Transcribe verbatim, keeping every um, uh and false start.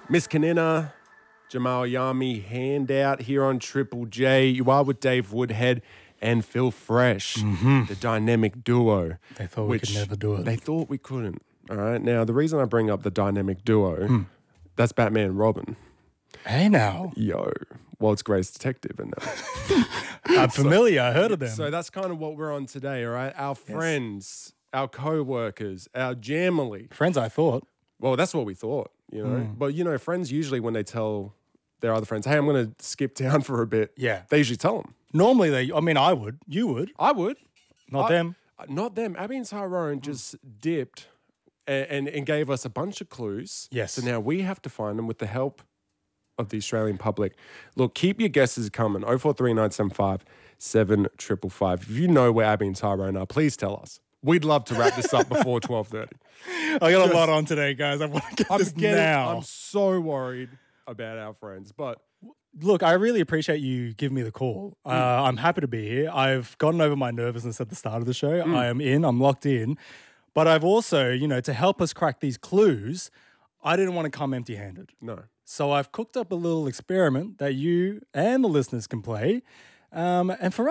Miss Kanina, Jamal Yami, handout here on Triple J. You are with Dave Woodhead and Phil Fresh, mm-hmm. the dynamic duo. They thought we could never do it. They thought we couldn't. All right. Now, the reason I bring up the dynamic duo, mm. that's Batman and Robin. Hey, now. Yo. World's Greatest Detective. And I'm familiar. I heard of them. So that's kind of what we're on today, all right? Our friends, yes. our co-workers, our Jamily. Friends, I thought. Well, that's what we thought, you know. Mm. But, you know, friends usually when they tell their other friends, hey, I'm going to skip town for a bit. Yeah. They usually tell them. Normally, they, I mean, I would. You would. I would. Not I, them. Not them. Abby and Tyrone just dipped and, and, and gave us a bunch of clues. Yes. So now we have to find them with the help of the Australian public. Look, keep your guesses coming. oh four three nine seven five seven five five five. If you know where Abby and Tyrone are, please tell us. We'd love to wrap this up before twelve thirty. I got Just, a lot on today, guys. I want to get I'm this getting, now. I'm so worried about our friends, but... Look, I really appreciate you giving me the call. Mm. Uh, I'm happy to be here. I've gotten over my nervousness at the start of the show. Mm. I am in. I'm locked in. But I've also, you know, to help us crack these clues, I didn't want to come empty-handed. No. So I've cooked up a little experiment that you and the listeners can play. Um, and for